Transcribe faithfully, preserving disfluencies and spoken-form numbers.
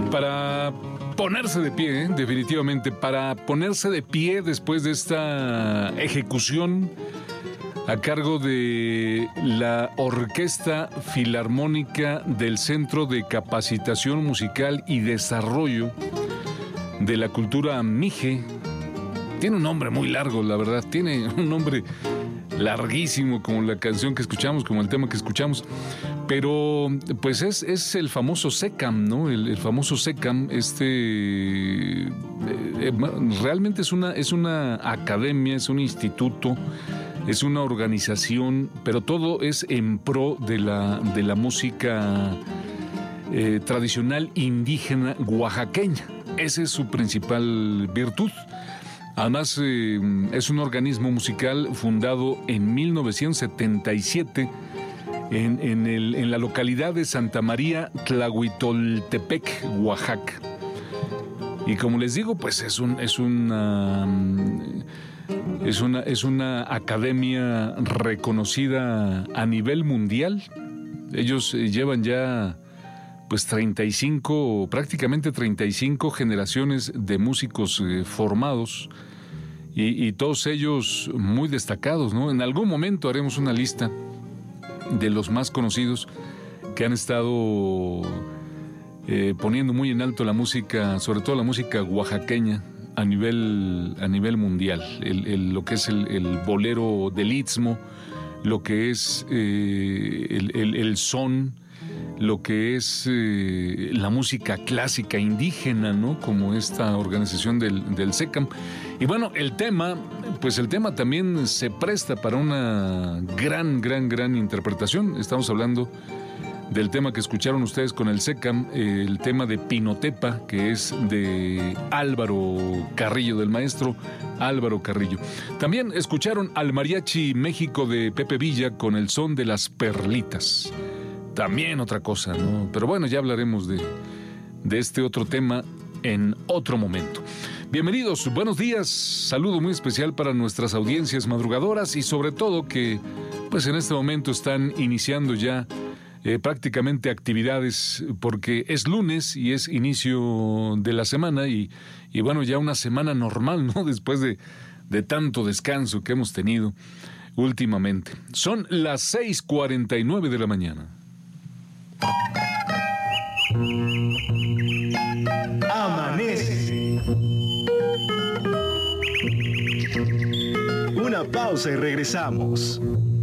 para ponerse de pie, ¿eh? definitivamente, para ponerse de pie después de esta ejecución a cargo de la Orquesta Filarmónica del Centro de Capacitación Musical y Desarrollo de la Cultura Mije. Tiene un nombre muy largo, la verdad, tiene un nombre larguísimo, como la canción que escuchamos, como el tema que escuchamos, pero pues es, es el famoso SECAM, ¿no? El, el famoso SECAM, este eh, eh, realmente es una, es una academia, es un instituto, es una organización, pero todo es en pro de la, de la música eh, tradicional indígena oaxaqueña. Esa es su principal virtud. Además, eh, es un organismo musical fundado en mil novecientos setenta y siete en, en, el, en la localidad de Santa María Tlahuitoltepec, Oaxaca. Y como les digo, pues es, un, es, una, es, una, es una academia reconocida a nivel mundial. Ellos llevan ya pues treinta y cinco, prácticamente treinta y cinco generaciones de músicos eh, formados y, y todos ellos muy destacados, ¿no? En algún momento haremos una lista de los más conocidos que han estado eh, poniendo muy en alto la música, sobre todo la música oaxaqueña a nivel, a nivel mundial. El, el, lo que es el, el bolero del Istmo, lo que es eh, el, el, el son, lo que es eh, la música clásica indígena, ¿no? Como esta organización del, del SECAM. Y bueno, el tema, pues el tema también se presta para una gran, gran, gran interpretación. Estamos hablando del tema que escucharon ustedes con el SECAM, eh, el tema de Pinotepa, que es de Álvaro Carrillo, del maestro Álvaro Carrillo. También escucharon al Mariachi México de Pepe Villa con el son de las perlitas. También otra cosa, ¿no? Pero bueno, ya hablaremos de, de este otro tema en otro momento. Bienvenidos, buenos días, saludo muy especial para nuestras audiencias madrugadoras y sobre todo que pues en este momento están iniciando ya eh, prácticamente actividades porque es lunes y es inicio de la semana y, y bueno, ya una semana normal, ¿no? Después de, de tanto descanso que hemos tenido últimamente. Son las seis cuarenta y nueve de la mañana. Amanece. Una pausa y regresamos.